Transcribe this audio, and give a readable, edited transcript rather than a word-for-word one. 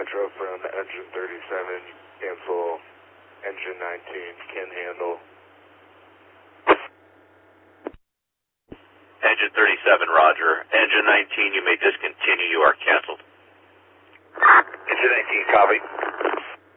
Metro from engine 37, cancel engine 19, can handle. Engine 37, roger. Engine 19, you may discontinue.